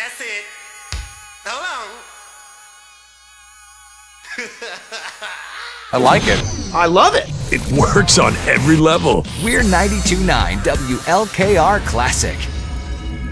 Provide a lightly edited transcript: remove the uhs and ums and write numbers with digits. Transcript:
That's it. Hold on. I like it. I love it. It works on every level. We're 92.9 WLKR Classic.